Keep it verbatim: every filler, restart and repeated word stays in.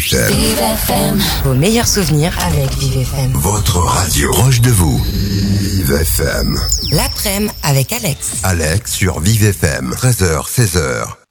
prochaine. Vive F M. Vos meilleurs souvenirs avec Vive F M. Votre radio proche de vous. Vive F M. L'après-midi avec Alex. Alex sur Vive F M. treize heures, seize heures.